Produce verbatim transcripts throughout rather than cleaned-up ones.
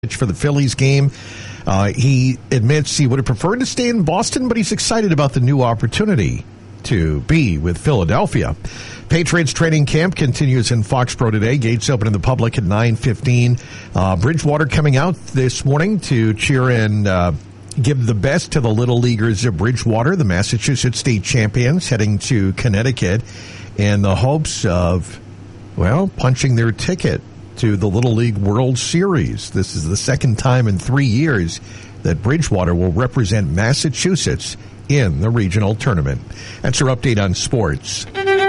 for the Phillies game. Uh, he admits he would have preferred to stay in Boston, but he's excited about the new opportunity to be with Philadelphia. Patriots training camp continues in Foxborough today. Gates open to the public at nine fifteen. Uh, Bridgewater coming out this morning to cheer and uh, give the best to the Little Leaguers of Bridgewater, the Massachusetts state champions, heading to Connecticut in the hopes of, well, punching their ticket to the Little League World Series. This is the second time in three years that Bridgewater will represent Massachusetts in the regional tournament. That's our update on sports.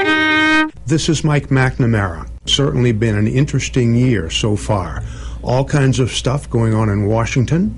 This is Mike McNamara. Certainly been an interesting year so far. All kinds of stuff going on in Washington.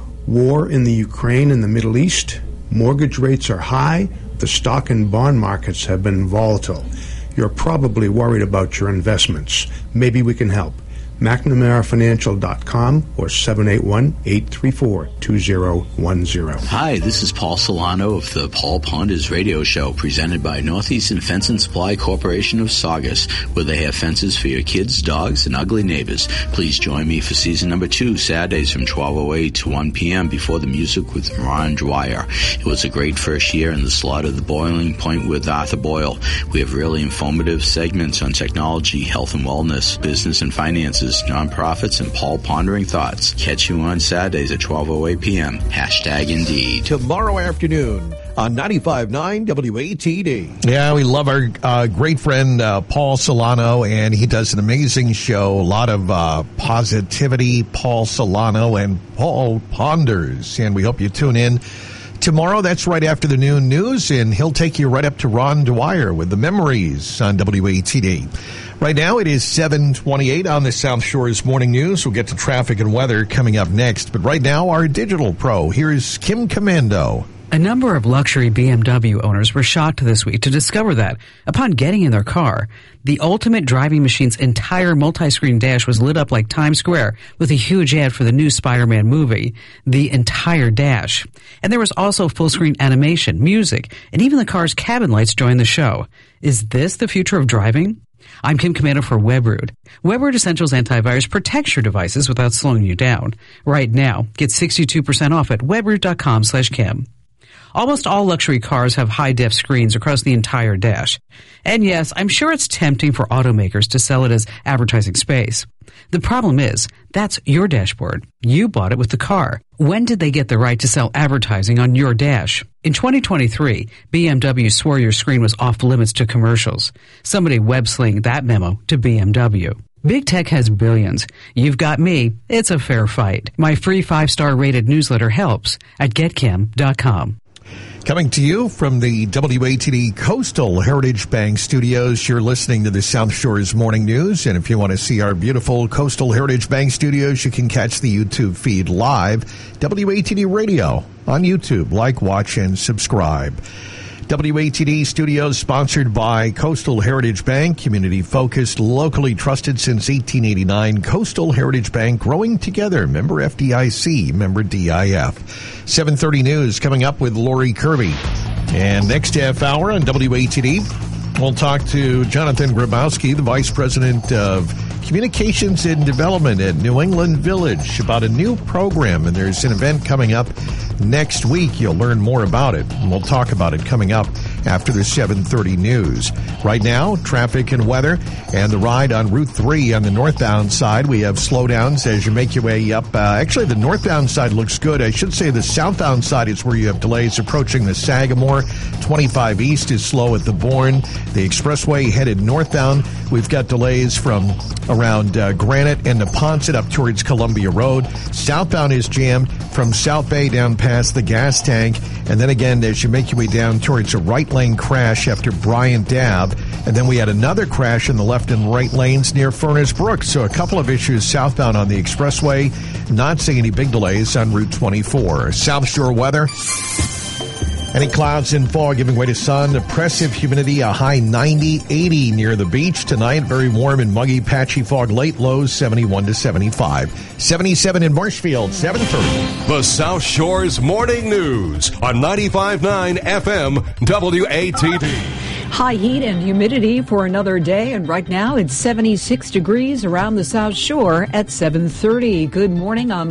War in the Ukraine and the Middle East. Mortgage rates are high. The stock and bond markets have been volatile. You're probably worried about your investments. Maybe we can help. McNamara Financial dot com or seven eight one, eight three four, two zero one zero. Hi, this is Paul Solano of the Paul Ponders Radio Show, presented by Northeastern Fence and Supply Corporation of Saugus, where they have fences for your kids, dogs, and ugly neighbors. Please join me for season number two, Saturdays from twelve oh eight to one p.m. before the music with Ron Dwyer. It was a great first year in the slot of the Boiling Point with Arthur Boyle. We have really informative segments on technology, health and wellness, business and finances, nonprofits, and Paul Pondering Thoughts. Catch you on Saturdays at twelve oh eight p.m. Hashtag Indeed. Tomorrow afternoon on ninety-five point nine W A T D. Yeah, we love our uh, great friend uh, Paul Solano, and he does an amazing show. A lot of uh, positivity, Paul Solano and Paul Ponders. And we hope you tune in tomorrow. That's right after the noon news, and he'll take you right up to Ron Dwyer with the memories on W A T D. Right now, it is seven twenty-eight on the South Shore's Morning News. We'll get to traffic and weather coming up next. But right now, our digital pro. Here's Kim Commando. A number of luxury B M W owners were shocked this week to discover that, upon getting in their car, the Ultimate Driving Machine's entire multi-screen dash was lit up like Times Square with a huge ad for the new Spider-Man movie. The entire dash. And there was also full-screen animation, music, and even the car's cabin lights joined the show. Is this the future of driving? I'm Kim Commando for WebRoot. WebRoot Essentials Antivirus protects your devices without slowing you down. Right now, get sixty-two percent off at webroot.com slash Kim. Almost all luxury cars have high-def screens across the entire dash. And yes, I'm sure it's tempting for automakers to sell it as advertising space. The problem is, that's your dashboard. You bought it with the car. When did they get the right to sell advertising on your dash? In twenty twenty-three, B M W swore your screen was off limits to commercials. Somebody web-slinged that memo to B M W. Big Tech has billions. You've got me. It's a fair fight. My free five-star rated newsletter helps at get kim dot com. Coming to you from the W A T D Coastal Heritage Bank Studios, you're listening to the South Shore's Morning News. And if you want to see our beautiful Coastal Heritage Bank Studios, you can catch the YouTube feed live, W A T D Radio on YouTube. Like, watch, and subscribe. W A T D Studios sponsored by Coastal Heritage Bank, community-focused, locally trusted since eighteen eighty-nine. Coastal Heritage Bank, growing together. Member F D I C, member D I F. seven thirty news coming up with Lori Kirby. And next half hour on W A T D, we'll talk to Jonathan Grabowski, the Vice President of Communications and Development at New England Village, about a new program. And there's an event coming up next week. You'll learn more about it, and we'll talk about it coming up after the seven thirty news. Right now, traffic and weather and the ride on Route three on the northbound side. We have slowdowns as you make your way up. Uh, actually, the northbound side looks good. I should say the southbound side is where you have delays approaching the Sagamore. twenty-five East is slow at the Bourne. The expressway headed northbound. We've got delays from around uh, Granite and Neponset up towards Columbia Road. Southbound is jammed from South Bay down past the gas tank. And then again, as you make your way down towards a right lane crash after Bryant Ave. And then we had another crash in the left and right lanes near Furnace Brook. So a couple of issues southbound on the expressway. Not seeing any big delays on Route twenty-four. South Shore weather. Any clouds and fog giving way to sun. Oppressive humidity, a high ninety, eighty near the beach. Tonight, very warm and muggy, patchy fog. Late lows, seventy-one to seventy-five. seventy-seven in Marshfield, seven thirty. The South Shore's Morning News on ninety-five point nine F M W A T D. High heat and humidity for another day, and right now it's seventy-six degrees around the South Shore at seven thirty. Good morning. I'm